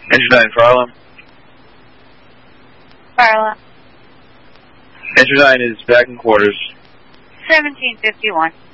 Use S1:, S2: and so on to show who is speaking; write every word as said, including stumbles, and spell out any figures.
S1: Engine nine, fire alarm.
S2: Fire alarm.
S1: Engine nine is back in quarters.
S2: seventeen fifty-one.